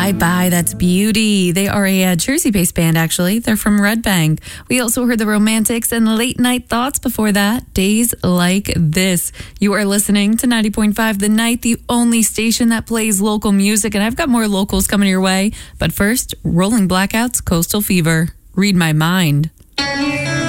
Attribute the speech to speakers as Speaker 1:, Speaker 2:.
Speaker 1: Bye Bye, that's Beauty. They are a Jersey-based band, actually. They're from Red Bank. We also heard the Romantics and Late Night Thoughts before that, Days Like This. You are listening to 90.5 The Night, the only station that plays local music, and I've got more locals coming your way. But first, Rolling Blackouts, Coastal Fever. Read My Mind.